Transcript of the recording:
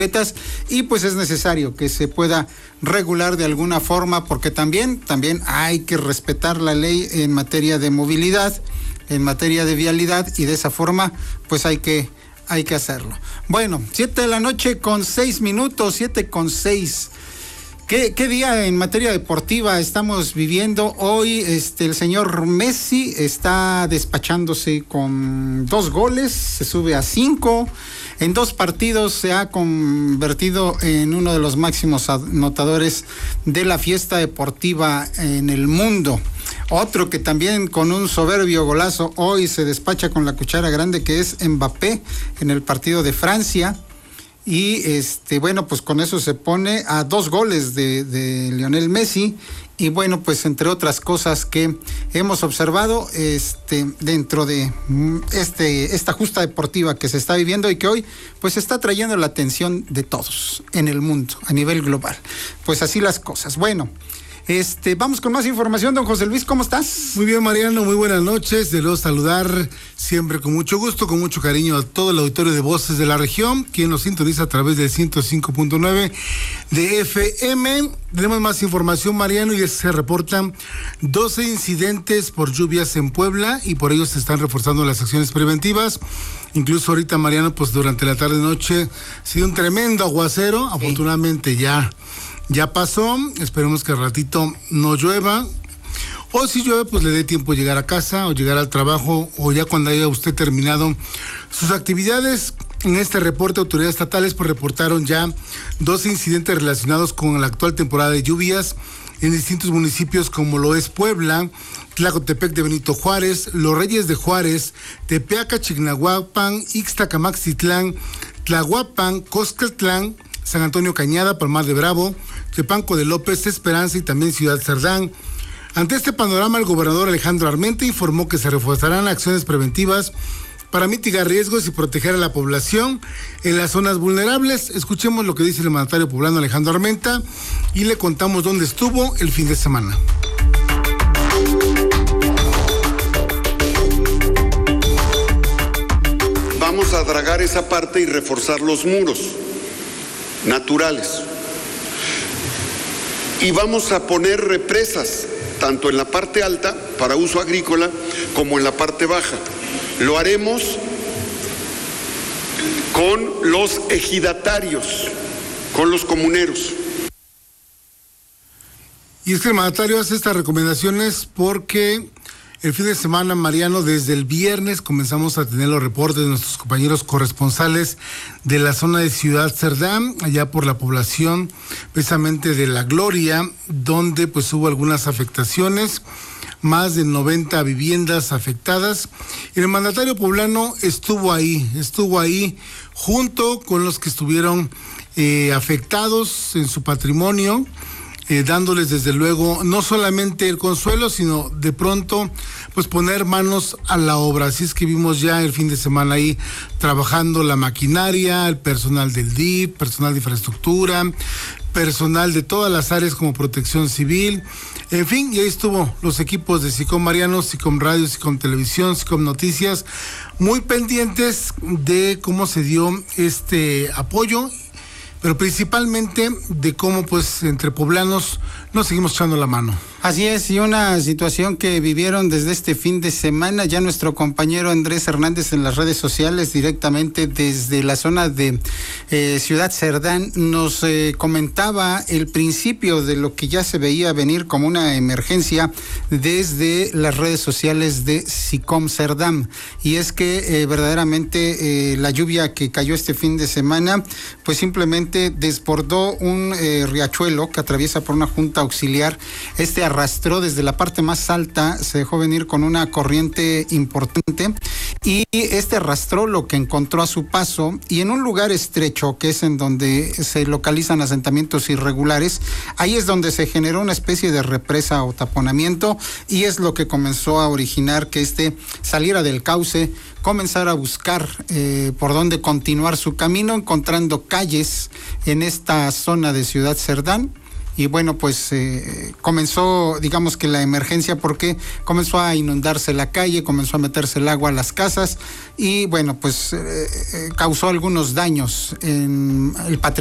y pues es necesario que se pueda regular de alguna forma, porque también hay que respetar la ley en materia de movilidad, en materia de vialidad, y de esa forma pues hay que hacerlo. Bueno, 7:06 p.m, 7:06. ¿Qué día en materia deportiva estamos viviendo hoy? El señor Messi está despachándose con 2 goles, se sube a 5. En 2 partidos se ha convertido en uno de los máximos anotadores de la fiesta deportiva en el mundo. Otro que también con un soberbio golazo hoy se despacha con la cuchara grande, que es Mbappé en el partido de Francia. Y bueno, pues con eso se pone a 2 goles de Lionel Messi. Y bueno, pues entre otras cosas que hemos observado dentro de esta justa deportiva que se está viviendo y que hoy pues está trayendo la atención de todos en el mundo a nivel global. Pues así las cosas. Bueno, vamos con más información. Don José Luis, ¿cómo estás? Muy bien, Mariano, muy buenas noches. De luego saludar siempre con mucho gusto, con mucho cariño a todo el auditorio de Voces de la Región, quien nos sintoniza a través del 105.9 de FM. Tenemos más información, Mariano, y se reportan 12 incidentes por lluvias en Puebla, y por ello se están reforzando las acciones preventivas. Incluso ahorita, Mariano, pues durante la tarde-noche ha sido un tremendo aguacero. Sí. Afortunadamente ya pasó, esperemos que al ratito no llueva, o si llueve pues le dé tiempo llegar a casa o llegar al trabajo, o ya cuando haya usted terminado sus actividades. En este reporte, autoridades estatales pues reportaron ya 12 incidentes relacionados con la actual temporada de lluvias en distintos municipios como lo es Puebla, Tlacotepec de Benito Juárez, Los Reyes de Juárez, Tepeaca, Chignahuapan, Ixtacamaxitlán, Tlahuapan, Coscatlán, San Antonio Cañada, Palmar de Bravo, Tepanco de López, Esperanza y también Ciudad Cerdán. Ante este panorama, el gobernador Alejandro Armenta informó que se reforzarán acciones preventivas para mitigar riesgos y proteger a la población en las zonas vulnerables. Escuchemos lo que dice el mandatario poblano Alejandro Armenta y le contamos dónde estuvo el fin de semana. Vamos a dragar esa parte y reforzar los muros naturales. Y vamos a poner represas, tanto en la parte alta, para uso agrícola, como en la parte baja. Lo haremos con los ejidatarios, con los comuneros. Y es que el mandatario hace estas recomendaciones porque el fin de semana, Mariano, desde el viernes comenzamos a tener los reportes de nuestros compañeros corresponsales de la zona de Ciudad Cerdán, allá por la población precisamente de La Gloria, donde pues hubo algunas afectaciones, más de 90 viviendas afectadas. Y el mandatario poblano estuvo ahí junto con los que estuvieron afectados en su patrimonio, dándoles desde luego no solamente el consuelo, sino de pronto pues poner manos a la obra. Así es que vimos ya el fin de semana ahí trabajando la maquinaria, el personal del DIF, personal de infraestructura, personal de todas las áreas como Protección Civil, en fin, y ahí estuvo los equipos de SICOM Mariano, SICOM Radio, SICOM Televisión, SICOM Noticias, muy pendientes de cómo se dio este apoyo, pero principalmente de cómo pues entre poblanos nos seguimos echando la mano. Así es, y una situación que vivieron desde este fin de semana, ya nuestro compañero Andrés Hernández en las redes sociales, directamente desde la zona de Ciudad Cerdán, nos comentaba el principio de lo que ya se veía venir como una emergencia desde las redes sociales de SICOM Cerdán, y es que verdaderamente la lluvia que cayó este fin de semana, pues simplemente desbordó un riachuelo que atraviesa por una junta auxiliar. Arrastró desde la parte más alta, se dejó venir con una corriente importante, y arrastró lo que encontró a su paso, y en un lugar estrecho, que es en donde se localizan asentamientos irregulares, ahí es donde se generó una especie de represa o taponamiento, y es lo que comenzó a originar que saliera del cauce, comenzar a buscar por dónde continuar su camino, encontrando calles en esta zona de Ciudad Cerdán, y bueno, pues comenzó, digamos que la emergencia, porque comenzó a inundarse la calle, comenzó a meterse el agua a las casas y bueno, pues causó algunos daños en el patrimonio